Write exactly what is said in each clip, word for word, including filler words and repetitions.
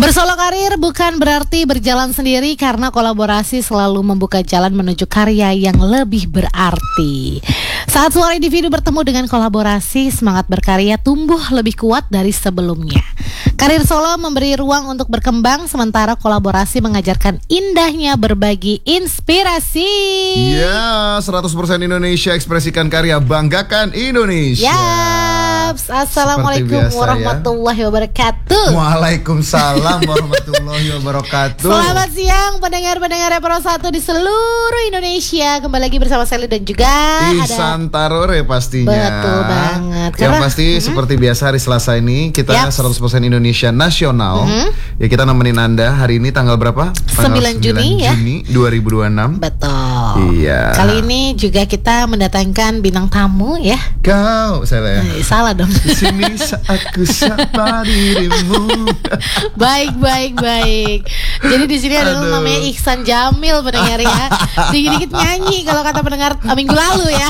Bersolo karir bukan berarti berjalan sendiri, karena kolaborasi selalu membuka jalan menuju karya yang lebih berarti. Saat suara individu bertemu dengan kolaborasi, semangat berkarya tumbuh lebih kuat dari sebelumnya. Karir solo memberi ruang untuk berkembang, sementara kolaborasi mengajarkan indahnya berbagi inspirasi. Ya, seratus persen Indonesia, ekspresikan karya, banggakan Indonesia. Yaps, Assalamualaikum biasa, warahmatullahi ya. wabarakatuh. Waalaikumsalam warahmatullahi wabarakatuh. Selamat siang pendengar-pendengar Pro satu di seluruh Indonesia. Kembali lagi bersama Sally dan juga Ihsan Tarore pastinya. Betul banget. Yang Karena, pasti mm-hmm. seperti biasa hari Selasa ini kita Yep. seratus persen Indonesia Nasional. Mm-hmm. Ya, kita nemenin Anda hari ini tanggal berapa? sembilan Juni ya. Juni dua ribu dua puluh enam. Betul. Iya. Kali ini juga kita mendatangkan bintang tamu ya. Kau, saya. Eh, salah dong. Di sini aku sapa dirimu. Baik, baik, baik. Jadi di sini ada namanya Ihsan Jamil pendengar ya. Dikit-dikit nyanyi kalau kata pendengar uh, minggu lalu ya.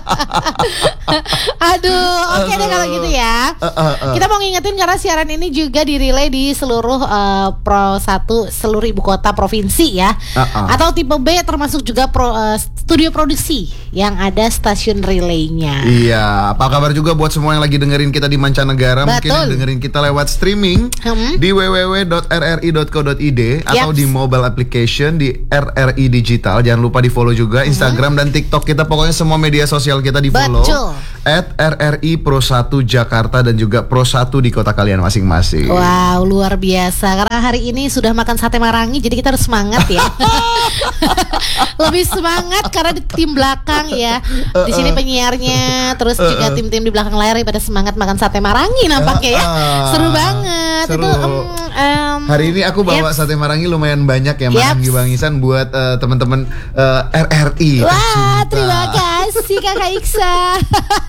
Aduh, oke okay deh kalau gitu ya. Uh, uh, uh. Kita mau ngingetin karena siaran ini juga dirilai di seluruh uh, Pro satu seluruh ibu kota provinsi ya. Uh, uh. Atau tipe B termasuk juga pro, uh, studio produksi yang ada stasiun relaynya. Iya, apa kabar juga buat semua yang lagi dengerin kita di mancanegara. Betul. Mungkin yang dengerin kita lewat streaming hmm. di w w w dot r r i dot co dot i d atau Yaps. di mobile application di R R I Digital. Jangan lupa di follow juga Instagram hmm. dan TikTok kita. Pokoknya semua media sosial kita di follow at R R I Pro satu Jakarta dan juga Pro satu di kota kalian masing-masing. Wow, luar biasa. Karena hari ini sudah makan sate marangi, jadi kita harus semangat ya. Lebih semangat karena di tim belakang ya. Di sini penyiarnya, terus juga tim-tim di belakang layar pada semangat makan sate marangi nampaknya ya. Seru banget. Seru. Itu um, um, hari ini aku bawa yep. sate marangi lumayan banyak ya, Marangi Yep. Bang Ihsan buat uh, teman-teman uh, R R I. Wah, tercinta. terima kasih Kakak Iksan.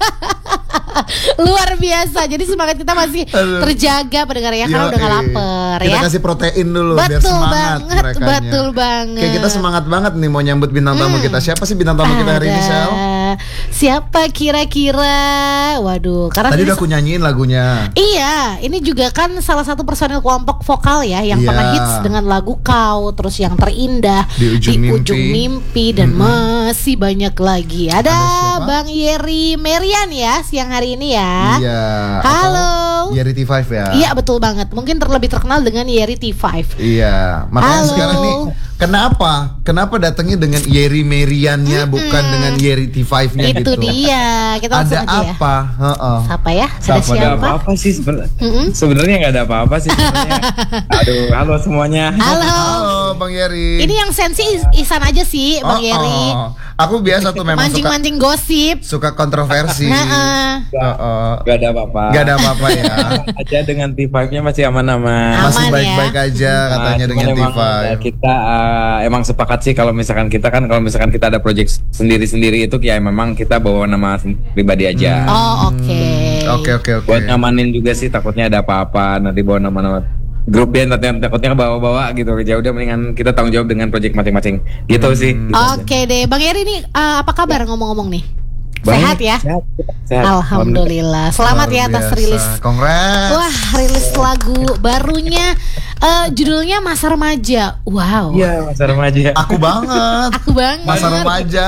Luar biasa. Jadi semangat kita masih Aduh. terjaga pendengar ya, karena Yo, udah gak eh. lapar Kita ya. kasih protein dulu Betul biar semangat banget, merekanya. betul banget. Kayak kita semangat banget nih mau nyambut bintang tamu Hmm. kita. Siapa sih bintang tamu kita hari ini, Sel? Siapa kira-kira? Waduh, karena Tadi ini udah aku nyanyiin lagunya. Iya, ini juga kan salah satu personil kelompok vokal ya yang Iya. pernah hits dengan lagu Kau, terus yang terindah Di Ujung Mimpi. Ujung Mimpi dan Mm-hmm. masih banyak lagi. Ada, Ada siapa? Bang Yeri Merian ya siang hari ini ya. Iya. Halo. Atau Yeri T lima ya. Iya betul banget. Mungkin terlebih terkenal dengan Yeri T lima. Iya. Makanya Halo. sekarang nih kenapa? Kenapa datangnya dengan Yeri Meriannya Mm-mm. bukan dengan Yeri T lima-nya Itu gitu? dia. Kita Ada langsung aja ya. apa? Heeh. Siapa ya? Ada Siapa, ada siapa? apa-apa sih sebenarnya? Mm-mm. Sebenarnya nggak ada apa-apa sih sebenarnya. Aduh, halo semuanya. Halo. Halo Bang Yeri. Ini yang sensi Is- Ihsan aja sih, Bang Oh, Yeri. oh. Aku biasa tuh memang suka Mancing-mancing gosip. suka kontroversi. Nah, Heeh. Gak ada apa-apa. Gak ada apa-apa ya. Aja dengan T lima-nya masih aman-aman. Masih Aman baik-baik ya. aja katanya Nah, dengan cuman T emang, lima. ya, kita uh, emang sepakat sih kalau misalkan kita kan kalau misalkan kita ada project sendiri-sendiri itu ya memang kita bawa nama pribadi aja. Oh oke. Oke oke oke. Buat ngamanin juga sih, takutnya ada apa-apa nanti bawa nama-nama grup band, takutnya takutnya bawa-bawa gitu. Ya udah mendingan kita tanggung jawab dengan project masing-masing. Gitu sih. Gitu aja. Oke deh, Bang Yeri nih uh, apa kabar ngomong-ngomong nih? Baik, Sehat ya? Sehat. sehat. Alhamdulillah. Selamat Luar ya atas biasa. rilis. Congrats. Wah, rilis lagu barunya. Uh, judulnya Masa Remaja. Wow. Iya, masa remaja. Aku banget. Aku banget. Masa remaja.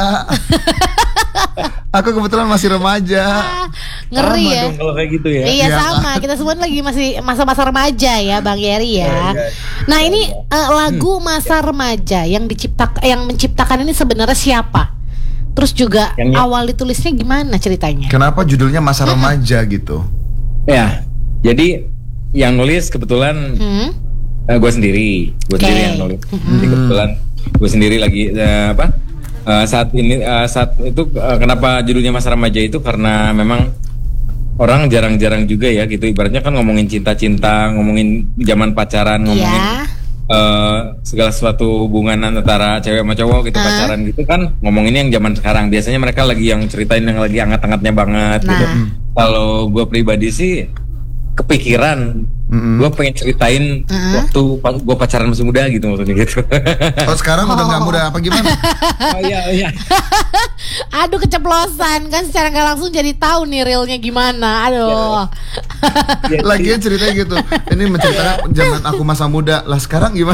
Aku kebetulan masih remaja. Ah, ngeri Sama ya. dong kalau kayak gitu ya. Iya Iya, sama, kita semua lagi masih masa-masa remaja ya Bang Yeri ya. Nah ini uh, lagu Masa Remaja yang diciptak, yang menciptakan ini sebenarnya siapa? Terus juga Yang- awal ditulisnya gimana ceritanya? Kenapa judulnya Masa Remaja gitu? Ya, jadi yang nulis kebetulan Hmm? uh, gue sendiri, gue Oke. sendiri yang nulis. Jadi kebetulan gue sendiri lagi uh, apa? Uh, saat ini uh, saat itu uh, kenapa judulnya Masa Remaja itu karena memang orang jarang-jarang juga ya gitu. Ibaratnya kan ngomongin cinta-cinta, ngomongin zaman pacaran, ngomongin Iya. uh, segala sesuatu hubungan antara cewek sama cowok gitu, Ah. pacaran gitu kan ngomonginnya yang zaman sekarang. Biasanya mereka lagi yang ceritain yang lagi hangat-hangatnya banget gitu. Nah. Kalau gue pribadi sih kepikiran Mm-mm. gue pengen ceritain Mm-mm. waktu gue pacaran masih muda gitu maksudnya gitu. Oh sekarang udah nggak muda apa gimana? Oh iya iya. Aduh keceplosan kan secara nggak langsung jadi tahu nih realnya gimana. Aduh. Ya, Lagian ceritanya gitu. Ini menceritakan zaman aku masa muda. Lah sekarang gimana?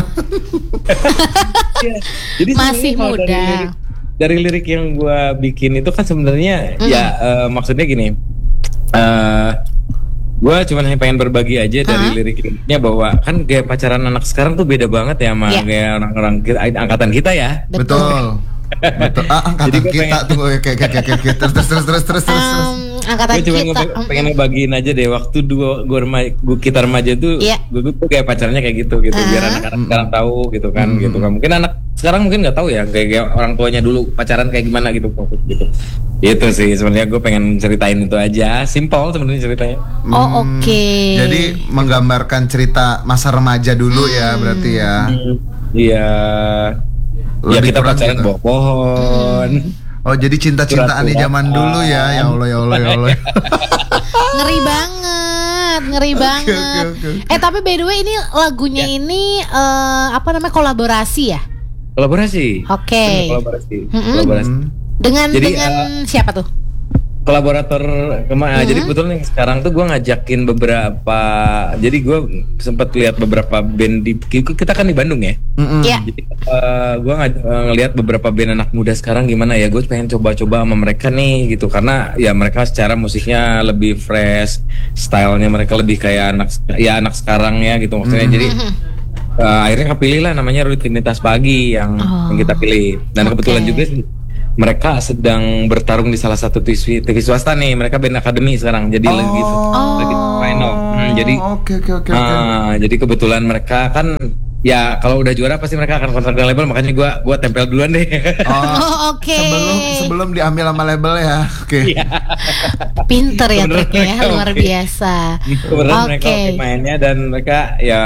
ya. Jadi Masih sebenarnya kalau muda. Dari lirik, dari lirik yang gue bikin itu kan sebenarnya Mm. ya uh, maksudnya gini. Uh, gue cuma hanya pengen berbagi aja dari Uh-huh. liriknya bahwa kan gaya pacaran anak sekarang tuh beda banget ya sama Yeah. gaya orang-orang kita, angkatan kita ya. Betul. Betul. Ah, angkatan Jadi gua kita pengen- tunggu oke oke oke oke terus terus terus terus terus terus. Um, angkatan Gue cuma kita. ngebe- Mm-mm. pengen ngebagiin aja deh waktu dua gue remaja, gua- kita remaja tuh, Iya. gue tuh kayak pacarnya kayak gitu gitu, biar Uh-huh. anak-anak sekarang tahu gitu kan, Hmm. gitu kan. Mungkin anak sekarang mungkin nggak tahu ya kayak, kayak orang tuanya dulu pacaran kayak gimana gitu, gitu. Itu sih sebenarnya gue pengen ceritain itu aja, simpel sebenarnya ceritanya. Oh oke. Jadi menggambarkan cerita masa remaja dulu ya berarti ya. Iya. Ya Lebih kita kurang pacaran gitu. bawa pohon. Oh jadi cinta-cintaan di zaman dulu ya. Ya Allah ya Allah ya Allah. Ngeri banget, ngeri Oke, banget. oke, oke. Eh tapi by the way ini lagunya Ya. ini eh, apa namanya kolaborasi ya? Kolaborasi. Oke. Bener, Kolaborasi. Mm-mm. Kolaborasi. Hmm. Dengan Jadi, dengan eh, siapa tuh? Kolaborator kemana? Mhm. Jadi kebetulan yang sekarang tuh gue ngajakin beberapa. Jadi gue sempat lihat beberapa band di kita kan di Bandung ya. Mm-mm. Ya. Jadi uh, gue ng- ngelihat beberapa band anak muda sekarang gimana ya. Gue pengen coba-coba sama mereka nih gitu karena ya mereka secara musiknya lebih fresh, stylenya mereka lebih kayak anak ya anak sekarang ya gitu maksudnya. Mhm. Jadi uh, akhirnya kepilih lah namanya Rutinitas Pagi yang, Oh. yang kita pilih. Dan Oke. kebetulan juga sih mereka sedang bertarung di salah satu T V, T V swasta nih. Mereka band akademi sekarang, jadi lagi lagi final. Hmm, jadi, Oke oke oke oke. ah, jadi kebetulan mereka kan, ya kalau udah juara pasti mereka akan kontrak dengan label. Makanya gua gua tempel duluan deh. Oh, oke. Sebelum sebelum diambil sama label ya. Oke. Iya. Pinter ya Kebeneran triknya ya, mereka luar oke. biasa. Kebetulan mereka Oke. oke mainnya dan mereka ya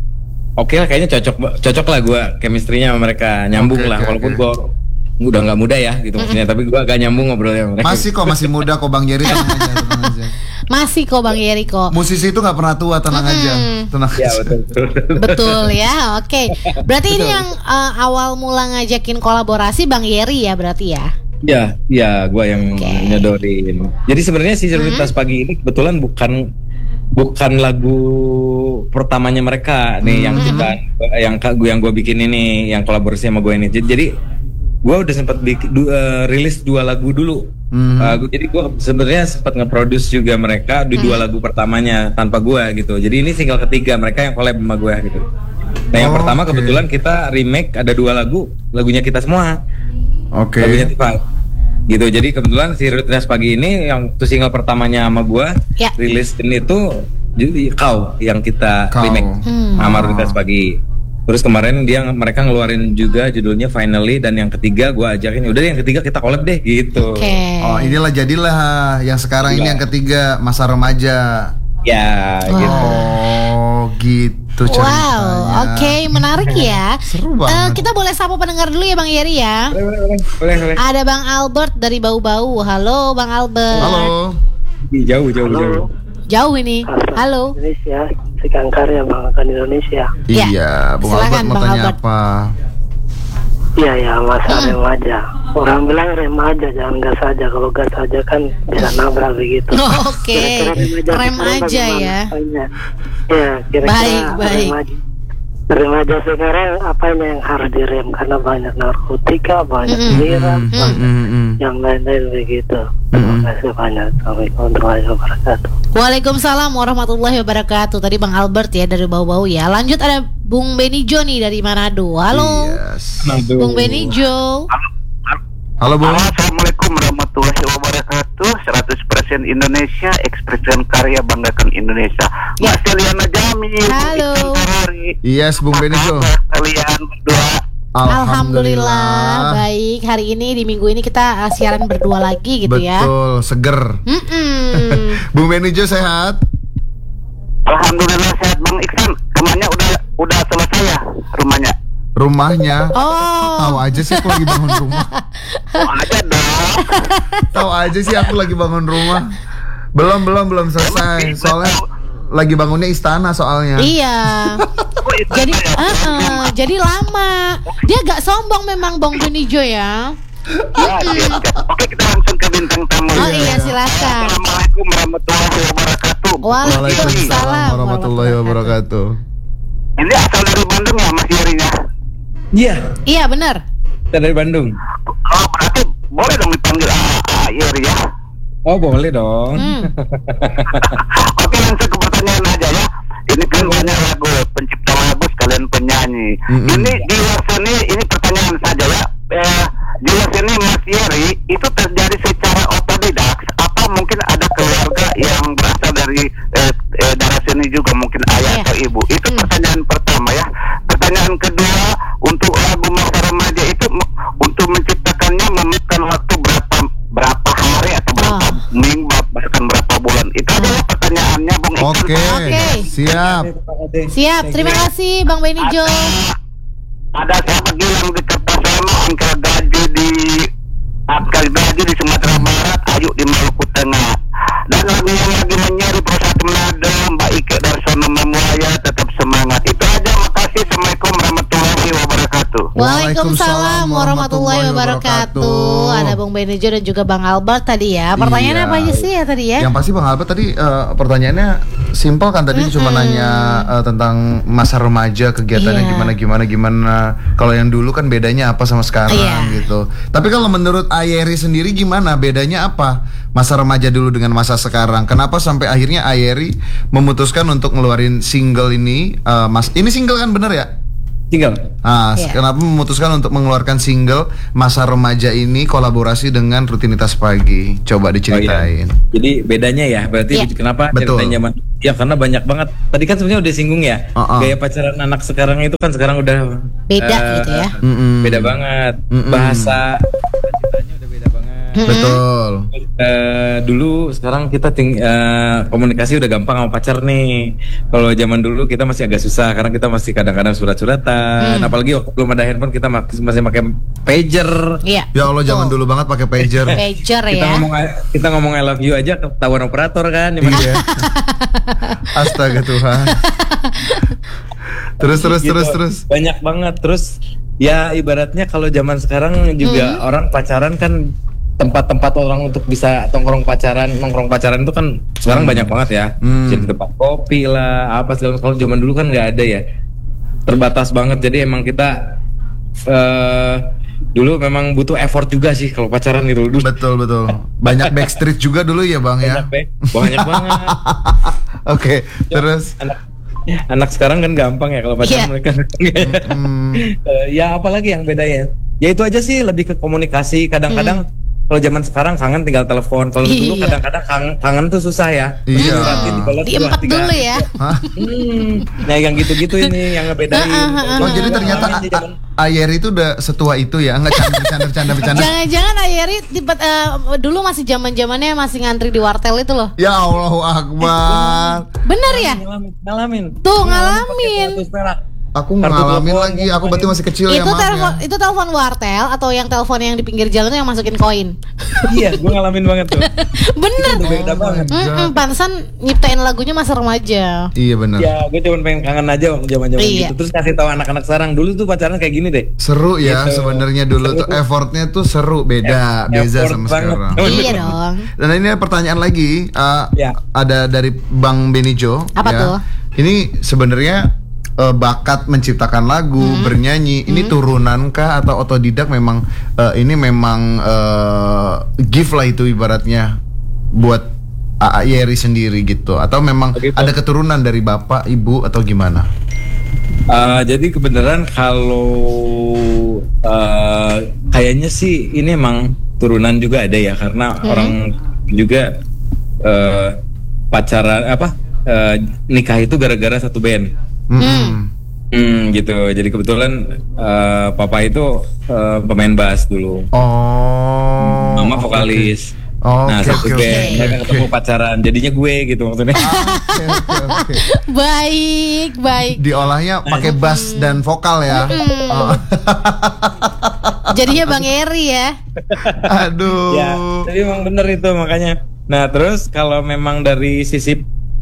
oke lah, kayaknya cocok cocok lah gua chemistry-nya sama mereka, nyambung Oke, lah oke, walaupun oke. gua udah nggak muda ya gitu maksudnya, tapi gua agak nyambung ngobrolnya sama mereka. Masih kok masih muda kok Bang Jerry, tenang aja tenang aja. Masih kok Bang Yeriko. Musisi itu nggak pernah tua, tenang aja. Tenang Ya aja. betul, betul, betul. Betul ya, oke. Berarti ini yang eh, awal mula ngajakin kolaborasi Bang Yeri ya berarti ya? Ya, ya, gue yang Oke. nyodorin. Jadi sebenarnya si Cervitas Pagi ini kebetulan bukan bukan lagu pertamanya mereka nih yang kita yang gue yang gue bikin ini, yang kolaborasi sama gue ini. Jadi, jadi gue udah sempat bikin du- eh, rilis dua lagu dulu. Mhm. Eh, gua- jadi gue sebenarnya sempat nge-produce juga mereka di dua lagu pertamanya tanpa gue gitu. Jadi ini single ketiga mereka yang collab sama gue gitu. Nah yang Oh, pertama oke. kebetulan kita remake ada dua lagu, lagunya kita semua. Oke. Lagunya Tifa gitu. Jadi kebetulan si Rutinitas Pagi ini yang tuh single pertamanya sama gua Ya. rilis ini tuh jadi kau yang kita Kau. remake Hmm. sama Rutinitas Pagi. Terus kemarin dia mereka ngeluarin juga judulnya Finally, dan yang ketiga gua ajakin udah deh, yang ketiga kita collab deh gitu. Oke. Oh inilah jadilah yang sekarang ini Iya. yang ketiga masa remaja. Ya Wow. gitu. Oh gitu ceritanya. Wow, oke, menarik ya. Seru Eh, banget. kita boleh sapa pendengar dulu ya Bang Yeri ya. Boleh, boleh, boleh, boleh, boleh. Ada Bang Albert dari Bau-Bau. Halo Bang Albert. Halo. Jauh, jauh, jauh. Jauh ini. Halo. Indonesia, Sikan Karya banggakan Indonesia. Ya. Iya, Bung Silakan, Albert mau Bang tanya Albert. apa? Iya ya, masa Hmm. remaja. Orang bilang remaja, jangan gas aja. Kalau gas aja kan bisa nabrak begitu. Oke. Kira-kira remaja Rem sekarang aja bagaimana? ya. Apanya? Ya, kira-kira Baik, baik. remaja. Remaja sekarang apanya yang harus direm, karena banyak narkotika, banyak Mm-mm. miras, Mm-mm. banyak Mm-mm. yang lain-lain begitu. Mm-mm. Terima kasih banyak. Assalamualaikum warahmatullahi wabarakatuh. Waalaikumsalam warahmatullahi wabarakatuh. Tadi Bang Albert ya dari Bau-Bau ya. Lanjut ada Bung Benijo nih dari Manado. Halo. Yes. Aduh. Bung Benijo. Halo Bung. Assalamualaikum warahmatullahi wabarakatuh. seratus persen Indonesia, ekspresikan karya, banggakan Indonesia. Ya. Mas Eliana Jamil. Halo. Yes, Bung Benijo. Kalian berdua. Alhamdulillah. Baik. Hari ini di minggu ini kita uh, siaran berdua lagi gitu ya. Betul, seger. Mm-mm. Bung Benijo sehat? Alhamdulillah sehat Bang Iksan. Rumahnya udah udah selesai ya rumahnya. Rumahnya? Oh. Tahu aja sih aku lagi bangun rumah. Oh, aja dong. Tahu aja sih aku lagi bangun rumah. Belum belum belum selesai. Soalnya lagi bangunnya istana soalnya. Iya. Jadi, uh, uh, jadi lama. Dia agak sombong memang Bang Benijo ya. Ya, siap, siap. Oke, kita langsung ke bintang tamu. Oh iya, silakan. Assalamualaikum warahmatullahi wabarakatuh. Waalaikumsalam warahmatullahi wabarakatuh. Ini asal dari Bandung ya Mas Yerinya? Iya, Iya benar. kita dari Bandung. Oh, berarti boleh dong dipanggil A Yeri ya? Oh boleh dong. Hmm. Oke, langsung ke pertanyaan aja ya. Ini kan banyak lagu, pencipta lagu sekalian penyanyi. Mm-mm. Ini di luar sini, ini pertanyaan saja ya. Eh, di luar sini Mas Yeri itu terjadi secara otodidak. Apa mungkin ada keluarga yang berasal dari eh, eh, darah sini juga, mungkin ayah Iya. atau ibu? Itu Hmm. pertanyaan pertama ya. Pertanyaan kedua, untuk lagu Masa Remaja itu m- untuk menciptakannya memakan waktu berapa berapa hari atau berapa Oh. minggu bahkan berapa bulan? Itu aja ya pertanyaannya, Bung Iksan. Oke, Oke. siap. Siap. Terima kasih Bang Benijo. Ada sahabat Gilang di Kertasama, Angka Gaji di Angka Gaji di Sumatera Barat, Ayu di Maluku Tengah. Dan lagu yang lagi menyari Persatu Menada, Mbak Ike Darsono Memuaya, tetap semangat. Itu aja, makasih. Assalamualaikum warahmatullahi wabarakatuh. Waalaikumsalam warahmatullahi wabarakatuh. Ada Bang Benijo dan juga Bang Albert tadi ya. Pertanyaannya Iya. apa aja sih ya tadi ya? Yang pasti Bang Albert tadi eh, pertanyaannya simpel kan tadi cuma nanya eh, tentang masa remaja, kegiatannya Iya. gimana gimana gimana. Kalau yang dulu kan bedanya apa sama sekarang Iya. gitu. Tapi kalau menurut Ayeri sendiri gimana? Bedanya apa? Masa remaja dulu dengan masa sekarang. Kenapa sampai akhirnya Ayeri memutuskan untuk ngeluarin single ini? eh, mas, ini single kan bener ya? Tinggal. Ah, Iya. kenapa memutuskan untuk mengeluarkan single masa remaja ini kolaborasi dengan rutinitas pagi? Coba diceritain. Oh, iya. Jadi bedanya ya, berarti Iya. kenapa Betul. ceritain zaman? Ya karena banyak banget. Tadi kan sebenarnya udah singgung ya. Uh-uh. Gaya pacaran anak sekarang itu kan sekarang udah Beda eh, gitu ya. Mm-mm. Beda banget. Mm-mm. Bahasa ceritanya udah beda banget. Betul. Eh, dulu sekarang kita ting- eh, komunikasi udah gampang sama pacar nih. Kalau zaman dulu kita masih agak susah karena kita masih kadang-kadang surat-suratan. Hmm. Apalagi waktu belum ada handphone kita mak- masih pakai pager. Iya. Ya Allah, zaman Betul. dulu banget pakai pager. Pager Kita ya. ngomong kita ngomong I love you aja ketahuan operator kan. Iya. Astaga Tuhan. Terus terus Gitu. terus terus. Banyak banget. Terus ya ibaratnya kalau zaman sekarang juga orang pacaran kan tempat-tempat orang untuk bisa tongkrong pacaran, nongkrong pacaran itu kan sekarang banyak banget ya. Hmm. Jadi tempat kopi lah, apa segala. Kalau zaman dulu kan nggak ada ya, terbatas banget. Jadi emang kita eh dulu memang butuh effort juga sih kalau pacaran itu dulu. Betul betul. Banyak backstreet juga dulu ya Bang ya. Banyak, Be. banyak banget. Oke, terus. Anak anak sekarang kan gampang ya kalau pacaran Iya. mereka. Hmm. Eh, ya apalagi yang bedanya? Ya itu aja sih, lebih ke komunikasi. Kadang-kadang kalau zaman sekarang kangen tinggal telepon. Kalau dulu Iya. kadang-kadang kangen, kangen tuh susah ya. Iya. Diratin, dibalas dua, Diempet tiga. dulu ya. Hah? Hmm. Nah yang gitu-gitu ini yang ngebedain. Oh jadi ternyata Ngalamin di zaman- A- Ayeri itu udah setua itu ya? Enggak canda bercanda bercanda bercanda. Jangan-jangan Ayeri tipe eh, dulu masih zaman-zamannya masih ngantri di wartel itu loh. Ya Allahu Akbar. Bener ya? ngalamin, ngalamin. Tuh, pakai ngalamin. kartu perak. Aku Kartu ngalamin telepon, lagi. Aku berarti masih kecil ya itu maaf telepon ya. itu telepon wartel atau yang telepon yang di pinggir jalan tuh yang masukin koin. Iya, gue ngalamin banget tuh. Bener. Itu beda banget. Mm-mm, pantesan nyiptain lagunya masa remaja. Iya benar. Ya, gue cuma pengen kangen aja waktu zaman-zaman Iya. gitu. Terus kasih tahu anak-anak sekarang dulu tuh pacaran kayak gini deh. Seru ya Gitu. sebenarnya dulu tuh effortnya tuh seru beda Eff- beza effort sama banget. sekarang. Oh, Iya dong. Dan ini ada pertanyaan lagi uh, Ya. ada dari Bang Benijo. Apa ya. tuh? Ini sebenarnya uh, bakat menciptakan lagu, Hmm. bernyanyi, ini turunan kah atau otodidak? Memang uh, ini memang uh, gift lah itu ibaratnya buat A A Yeri sendiri gitu, atau memang Begitu. ada keturunan dari bapak, ibu atau gimana? Uh, jadi kebenaran kalau uh, kayaknya sih ini emang turunan juga ada ya karena orang juga uh, pacaran apa uh, nikah itu gara-gara satu band. Hmm. Hmm gitu. Jadi kebetulan uh, papa itu uh, pemain bass dulu, Oh. mama oke, vokalis. oke. Oh, Nah oke, satu oke, band, oke, mereka oke. ketemu pacaran, jadinya gue gitu maksudnya. Oke, oke, oke. Baik, baik. Diolahnya pakai bass dan vokal ya. Oh. Jadinya Bang Eri ya. Aduh. Ya, tapi emang bener itu makanya. Nah terus kalau memang dari sisi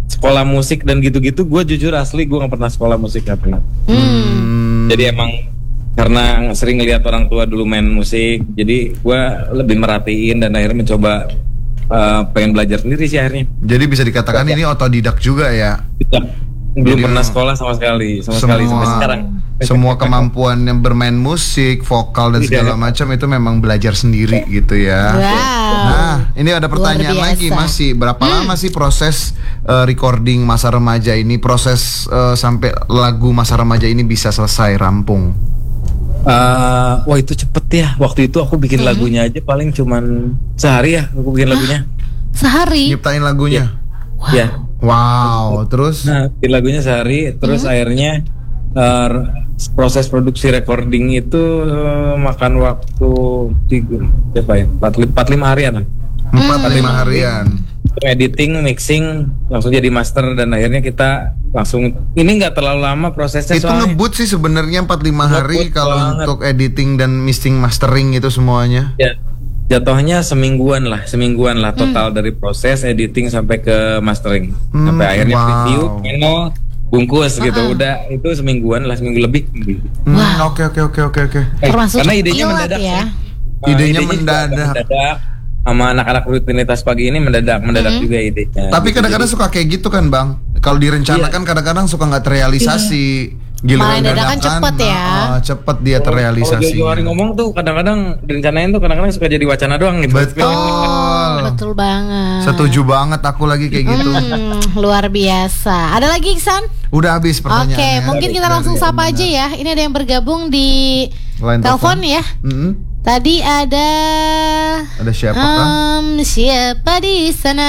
sekolah musik dan gitu-gitu, gue jujur asli gue nggak pernah sekolah musik, nggak pernah. Hmm. Jadi emang karena sering ngelihat orang tua dulu main musik, jadi gue lebih merhatiin dan akhirnya mencoba uh, pengen belajar sendiri sih akhirnya. Jadi bisa dikatakan ini otodidak juga ya. Tidak. Belum Jadi, pernah sekolah sama sekali, sama semua, sekali sampai sekarang. Semua kemampuan yang bermain musik, vokal dan segala macam itu memang belajar sendiri gitu ya. Wow. Nah, ini ada pertanyaan Luar lagi, biasa. masih berapa Hmm. lama sih proses uh, recording Masa Remaja ini, proses uh, sampai lagu Masa Remaja ini bisa selesai rampung? Uh, wah itu cepet ya. Waktu itu aku bikin lagunya aja paling cuman sehari ya. Aku bikin lagunya. Sehari. Nyiptain lagunya? Ya. Wow, terus? Nah, bikin lagunya sehari. Terus akhirnya uh, proses produksi recording itu uh, makan waktu tiga, berapa ya? empat lima harian lah. Empat lima harian. Editing, mixing, langsung jadi master dan akhirnya kita langsung. Ini nggak terlalu lama prosesnya. Itu soalnya. ngebut sih sebenarnya empat lima hari Ngebut kalau banget. untuk editing dan mixing mastering itu semuanya. Ya, jatuhnya semingguan lah, semingguan lah total dari proses editing sampai ke mastering, Hmm, sampai akhirnya wow. review, channel, bungkus gitu. Udah itu semingguan lah, seminggu lebih. Hmm, Wah. Oke oke oke oke oke. Eh, Termasuk karena idenya kilat mendadak ya. sih. Uh, Idenya juga mendadak. mendadak. Sama anak-anak rutinitas pagi ini mendadak, mendadak juga idenya. Tapi Gitu, kadang-kadang jadi- suka kayak gitu kan bang. Kalau direncanakan kadang-kadang suka nggak terrealisasi. Giliran Malah dadakan cepet ya. ah, cepet dia Kalau terrealisasi. jauh-jauh hari ngomong tuh kadang-kadang direncanain tuh kadang-kadang suka jadi wacana doang gitu. Betul. Betul banget. Setuju banget aku lagi kayak gitu. Hmm, luar biasa. Ada lagi Iksan? Udah habis Oke, pertanyaannya. mungkin kita Dari langsung sapa Amanda. aja ya. Ini ada yang bergabung di Line telepon ya. Mm-mm. Tadi ada Ada siapa kan? um, siapa di sana?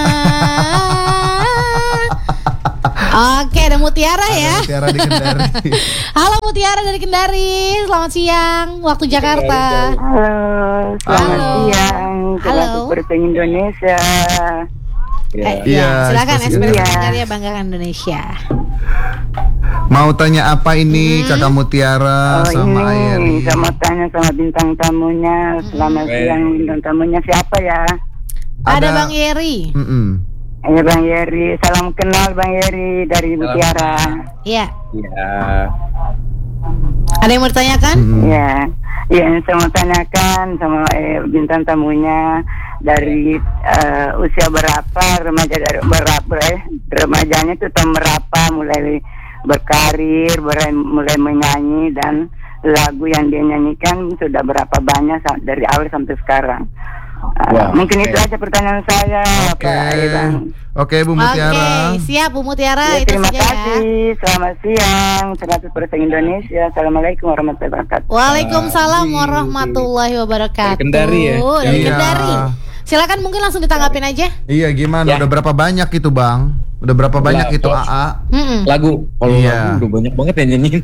Oke, ada Mutiara ya. Tiara di Kendari. Halo Mutiara dari Kendari. Selamat siang waktu Jakarta. Halo, selamat Halo. siang. Halo. Selamat Berteng Indonesia. Ya. Eh, Iya, ya, silakan ekspresi ekspresi Indonesia. karya banggakan Indonesia. Mau tanya apa ini Kakak Mutiara Oh sama ini, Ayeri? sama tanya sama bintang tamunya. Selamat Baik. siang bintang tamunya siapa ya? Ada, Ada- Bang Yeri. Mm-mm. Eh Bang Yeri, salam kenal Bang Yeri dari Salam Mutiara. Iya. Ya. Ada yang mau ditanyakan? Mm-mm. Ya, ya saya mau tanyakan sama eh, bintang tamunya dari eh, usia berapa remaja dari berapa eh, remajanya itu tahun berapa mulai berkarir, mulai, mulai menyanyi dan lagu yang dia nyanyikan sudah berapa banyak sa- dari awal sampai sekarang. Eh, Wah, mungkin oke. itu aja pertanyaan saya, Oke. Pak Iwan. Oke Bu Mutiara. Oke, siap Bu Mutiara. Ya, Itu terima saja ya. kasih. Selamat siang. seratus persen Indonesia. Assalamualaikum warahmatullahi wabarakatuh. Waalaikumsalam warahmatullahi wabarakatuh. Dari Kendari ya? Dari Iya. Kendari. Silakan mungkin langsung ditanggapin aja. Iya gimana? Ya. Udah berapa banyak itu Bang? Udah berapa banyak Lah, itu oh. A A? Mm-mm. Lagu, kalau Iya. lagu udah banyak banget yang nyanyiin.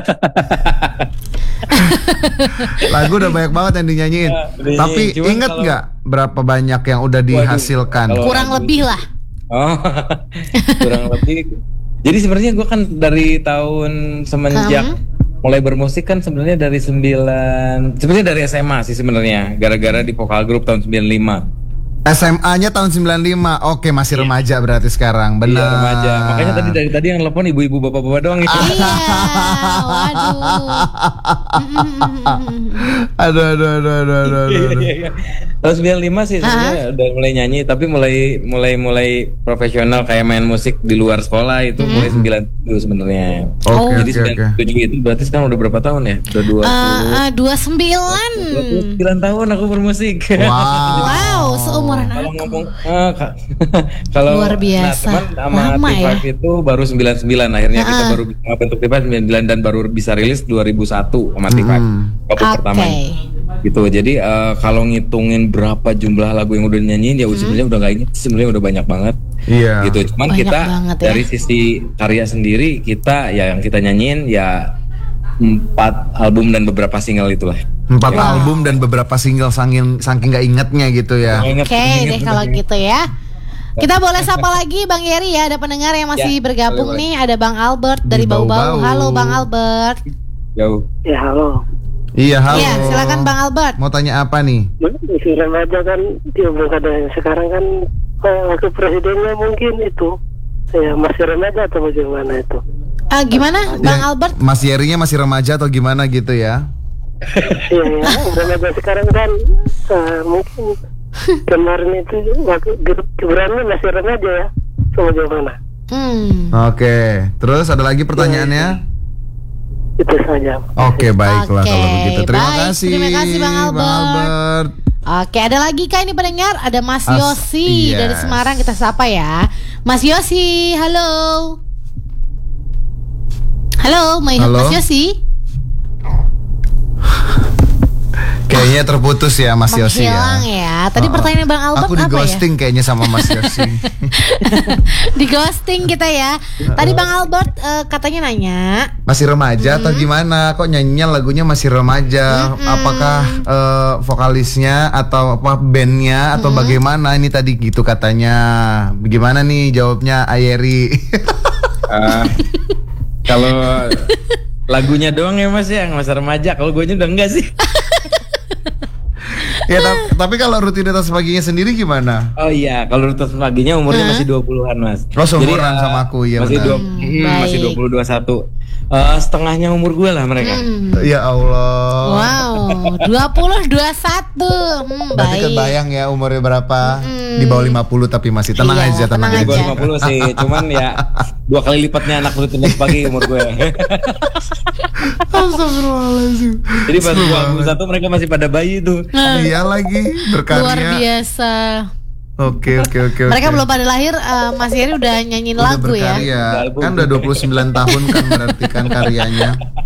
Lagu udah banyak banget yang dinyanyiin. Ya, udah Tapi nyanyiin. Cuman inget kalau- nggak berapa banyak yang udah dihasilkan? kalau- Kurang lagu lebih itu- lah. Oh, kurang lebih. Jadi sebenarnya gue kan dari tahun semenjak Hmm. mulai bermusik kan sebenarnya dari sembilan, sebenarnya dari S M A sih sebenarnya, gara-gara di vokal grup tahun sembilan puluh lima. S M A-nya tahun sembilan puluh lima. Oke, masih remaja berarti sekarang. Benar. Iya, remaja. Makanya tadi dari tadi yang telepon ibu-ibu bapak-bapak doang ya. Iya, waduh. Aduh aduh aduh aduh aduh. aduh, Iya, aduh. iya, iya. Tahun sembilan puluh lima sih sebenarnya udah mulai nyanyi, tapi mulai mulai mulai profesional kayak main musik di luar sekolah itu mulai sembilan puluh sebenarnya. Oke Jadi oke sembilan oke. puluh tujuh itu berarti sekarang udah berapa tahun ya? Udah dua Eh, puluh eh, dua puluh sembilan. dua puluh sembilan tahun aku bermusik. Wow. Wow, seumuran Kalau aku. ngomong eh, ka- kalau Luar biasa. nah, teman sama Lama T lima ya? itu baru sembilan puluh sembilan akhirnya kita Ah. baru bisa bentuk T lima sembilan puluh sembilan dan baru bisa rilis dua ribu satu sama T lima. Hmm. Album Oke. pertama. Gitu. Jadi eh, kalau ngitungin berapa jumlah lagu yang udah dinyanyiin ya sebenarnya udah gak inget, sebenarnya udah banyak banget. Iya. Gitu. Cuman Banyak kita banget ya. dari sisi karya sendiri kita ya yang kita nyanyiin ya empat album dan beberapa single itulah. Empat Ya. album dan beberapa single saking saking nggak ingetnya gitu ya. Ingat- Oke ingat- deh kalau gitu ya. Kita boleh sapa lagi Bang Yeri ya. Ada pendengar yang masih Ya, bergabung boleh, nih. Ada Bang Albert dari Di Bau-Bau. Bau-Bau. Halo Bang Albert. Jauh. Ya halo. Iya halo. Iya, silakan Bang Albert. Mau tanya apa nih? Di remaja kan dia belum ada yang sekarang kan eh, waktu presidennya mungkin itu Ya masih remaja atau bagaimana itu? Ah, gimana, Bang Ya, Albert? Mas Yerinya masih remaja atau gimana gitu ya? Iya, ya, remaja sekarang kan uh, mungkin kemarin itu waktu Gibrannya masih remaja ya, atau bagaimana? Hmm. Oke, terus ada lagi pertanyaannya? Itu saja. Oke, baiklah Oke, kalau begitu. Terima baik, kasih. terima kasih, Bang Albert. Albert. Oke, ada lagi kah ini pendengar? Ada Mas As- Yosi yes. dari Semarang, kita sapa ya. Mas Yosi, halo. Halo, Mas Halo. Mas Yosi. Kayaknya terputus ya Mas Yosi Menghilang ya. ya. Tadi Oh, pertanyaan Bang Albert aku di apa ya? ghosting kayaknya sama Mas Yosi. Di ghosting kita ya. Tadi Bang Albert eh, katanya nanya. Masih remaja atau gimana? Kok nyanyinya lagunya masih remaja? Apakah eh, vokalisnya atau apa bandnya atau bagaimana? Ini tadi gitu katanya. Bagaimana nih jawabnya Ayeri? Ah, kalau lagunya doang ya Mas ya, masa remaja. Kalau gue udah enggak sih. Ya, ta- tapi kalau rutinitas paginya sendiri gimana? Oh iya, kalau rutinitas paginya umurnya masih dua puluhan Mas. Oh, seumuran eh, sama aku, iya masih benar. dua, Hmm, hmm, masih baik. dua puluh dua puluh satu. Eh, setengahnya umur gue lah mereka. Hmm. Ya Allah. Wow, dua puluh dua puluh satu. Hmm, Berarti baik. kebayang ya umurnya berapa? Di bawah lima puluh tapi masih tenang Iya, aja, tenang, tenang Di bawah aja. lima puluh sih, cuman ya dua kali lipatnya anak rutinitas pagi umur gue. Astagfirullahaladzim. Jadi pas dua puluh satu mereka masih pada bayi tuh. Iya lagi berkarya. Luar biasa. Oke oke oke. Mereka oke. belum pada lahir, eh, Mas Yeri udah nyanyiin Udah lagu ya. berkarya. Album. Kan udah dua puluh sembilan tahun kan berarti kan karyanya.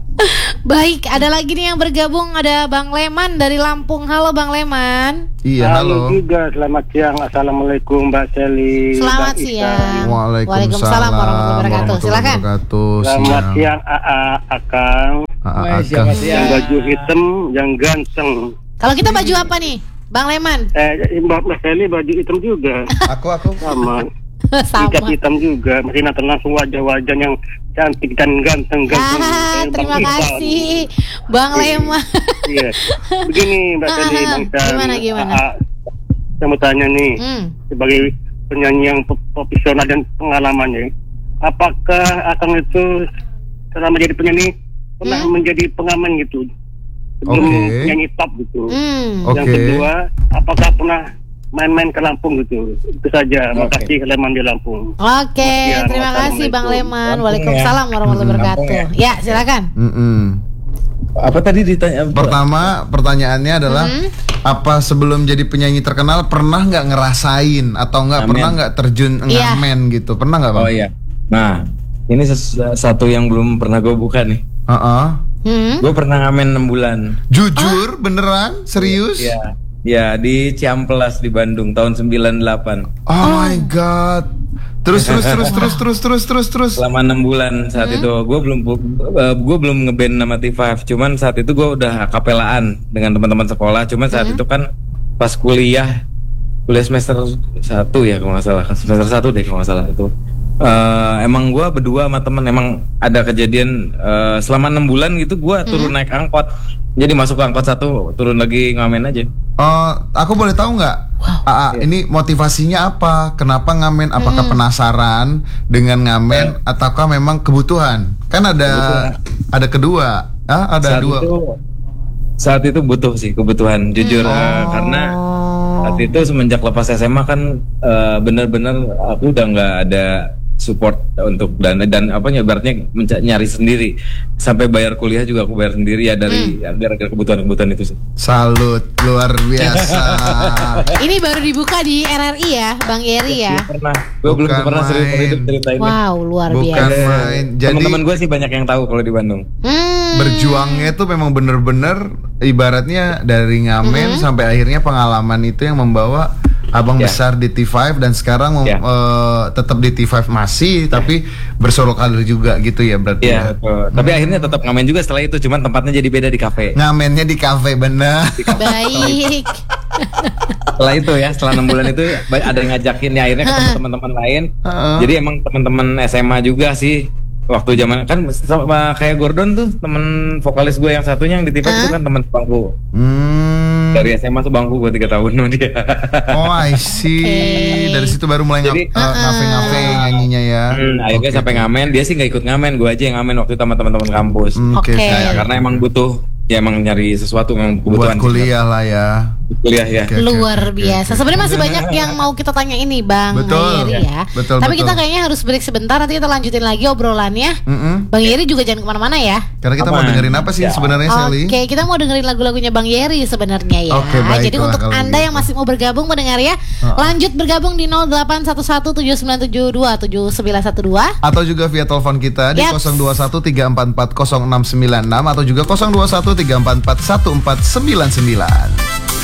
Baik, ada lagi nih yang bergabung, ada Bang Leman dari Lampung. Halo Bang Leman. Iya halo. juga, selamat siang. Assalamualaikum Mbak Seli. Selamat Bang siang. Isan. Waalaikumsalam warahmatullahi wabarakatuh. Silakan. wabarakatuh. Selamat Siang. siang A A Akang. Ah, ah, Wah, Akang. siapa sih Yang ya? baju hitam, yang ganteng. Kalau kita baju apa nih, Bang Leman? Eh, Mbak Mbak Seli baju hitam juga. Aku aku. Sama. Sama. Ikat hitam juga. Masih nonton langsung wajah-wajah yang cantik dan ganteng-ganteng. Ah, Kayak Bang terima Isan. kasih Bang Leman. Iya. Begini Mbak Seli, Ah, Bang Isan. gimana, gimana? A A, saya mau tanya nih. Hmm. Sebagai penyanyi yang pro- profesional dan pengalamannya, apakah Akang itu selama jadi penyanyi pernah Hmm? menjadi pengamen gitu sebelum Oke. nyanyi top gitu? Hmm. Oke. Yang kedua, apakah pernah main-main ke Lampung gitu? Itu saja. Oke. Makasih Leman di Lampung. Oke, Ya, terima kasih Bang Leman. Lampung Waalaikumsalam warahmatullahi Lampung wabarakatuh. Ya, silakan. Mm-mm. Apa tadi ditanya? Pertama pertanyaannya adalah Mhm. apa sebelum jadi penyanyi terkenal pernah nggak ngerasain atau nggak Ngamen. pernah nggak terjun Iya. ngamen gitu pernah nggak bang? Oh iya. Nah, ini ses- satu yang belum pernah gue buka nih. Heeh. Hmm. Gue pernah ngamen enam bulan. Jujur beneran serius? Ya, ya di Ciamplas di Bandung tahun sembilan delapan. Oh my god. Terus terus terus terus terus terus terus terus. Selama enam bulan saat itu gue belum gue belum ngeband nama T lima. Cuman saat itu gue udah kapelaan dengan teman-teman sekolah. Cuman saat itu kan pas kuliah kuliah semester satu ya kalau nggak salah, semester satu deh kalau nggak salah itu. Eh, emang gue berdua sama temen emang ada kejadian eh, selama enam bulan gitu gue turun naik angkot. Jadi masuk ke angkot satu turun lagi ngamen aja. Oh, aku boleh tahu nggak? Aa, ini motivasinya apa? Kenapa ngamen? Apakah penasaran dengan ngamen ataukah memang kebutuhan? Kan ada ada kedua. Ah, ada saat dua. itu saat itu butuh sih kebutuhan jujur eh, karena saat itu semenjak lepas S M A kan eh, benar-benar aku udah nggak ada support untuk dan dan apa ibaratnya menca- nyari sendiri sampai bayar kuliah juga aku bayar sendiri ya dari ya, gara-gara kebutuhan-kebutuhan itu sih. Salut, luar biasa. Ini baru dibuka di R R I ya, Bang Yeri ya. Pernah, gue belum Bukan pernah serius main. hidup ceritain. Wow, luar Bukan biasa. main. Jadi Teman-teman gue sih banyak yang tahu kalau di Bandung. Hmm. berjuangnya itu memang bener-bener ibaratnya dari ngamen sampai akhirnya pengalaman itu yang membawa abang Ya. besar di T lima dan sekarang mem- Ya. eh, tetap di T lima masih tapi bersolok karir juga gitu ya berarti. Iya, ya. betul. Tapi akhirnya tetap ngamen juga setelah itu, cuman tempatnya jadi beda di kafe. Ngamennya di kafe bener. Baik. Setelah itu ya, setelah enam bulan itu ba- ada yang ngajakin ya akhirnya ketemu teman-teman lain. Heeh. Jadi emang teman-teman S M A juga sih. Waktu zaman kan sama kayak Gordon tuh temen vokalis gue yang satunya yang di T V itu kan teman bangku. Hmm. Dari S M A tuh bangku gue tiga tahun sama dia. Oh, I see. Okay. Dari situ baru mulai Jadi, ngap- uh, ngafe-ngafe nyanyinya ya. Hmm, akhirnya Oke, sampai oke. ngamen, dia sih nggak ikut ngamen, gue aja yang ngamen waktu itu sama teman-teman kampus. Hmm, Oke. Oke. oke. Nah, karena emang butuh, ya emang nyari sesuatu memang Buat kebutuhan. kuliah lah ya. Kuliah ya. Oke, oke, Luar oke, biasa. oke. Sebenarnya masih banyak yang mau kita tanya ini, Bang Betul. Yeri ya. Betul, Tapi betul. kita kayaknya harus break sebentar. Nanti kita lanjutin lagi obrolannya. Mm-mm. Bang Yeri juga jangan kemana-mana ya. Karena kita mau Aman. dengerin apa sih Ya. sebenarnya, Sally? Oke, kita mau dengerin lagu-lagunya Bang Yeri sebenarnya ya. Oke, baiklah Jadi untuk kalau Anda gitu. yang masih mau bergabung mendengar ya, Uh-uh. lanjut bergabung di nol delapan satu satu tujuh sembilan tujuh dua tujuh sembilan satu dua. Atau juga via telepon kita di Yaps. nol dua satu tiga empat empat nol enam sembilan enam atau juga nol dua satu tiga empat empat satu empat sembilan sembilan.